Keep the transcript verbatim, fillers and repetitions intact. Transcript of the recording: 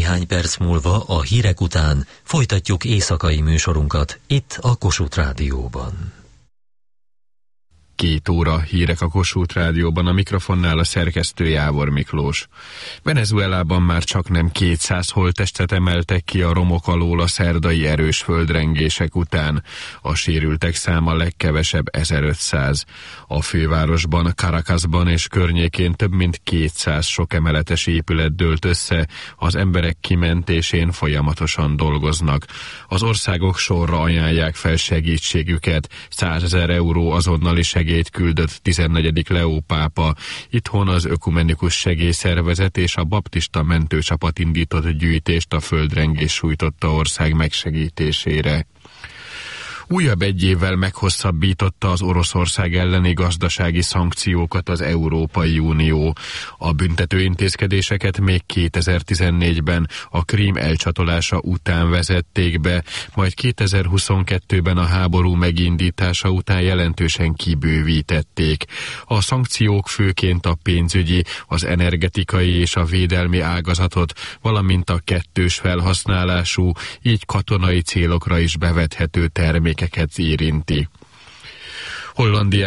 Néhány perc múlva a hírek után folytatjuk éjszakai műsorunkat itt a Kossuth Rádióban. Két óra hírek a Kossuth Rádióban, a mikrofonnál a szerkesztő Jávor Miklós. Venezuelában már csaknem kétszáz holttestet emeltek ki a romok alól a szerdai erős földrengések után. A sérültek száma legkevesebb ezerötszáz. A fővárosban, Caracasban és környékén több mint kétszáz sok emeletes épület dőlt össze, az emberek kimentésén folyamatosan dolgoznak. Az országok sorra ajánlják fel segítségüket, százezer euró azonnali segítségüket küldött tizennegyedik Leó pápa. Itthon az Ökumenikus Segélyszervezet és a baptista mentőcsapat indított gyűjtést a földrengés sújtotta ország megsegítésére. Újabb egy évvel meghosszabbította az Oroszország elleni gazdasági szankciókat az Európai Unió. A büntető intézkedéseket még kétezer-tizennégyben a Krím elcsatolása után vezették be, majd kétezer-huszonkettőben a háború megindítása után jelentősen kibővítették. A szankciók főként a pénzügyi, az energetikai és a védelmi ágazatot, valamint a kettős felhasználású, így katonai célokra is bevethető termékeket érinti. Hollandia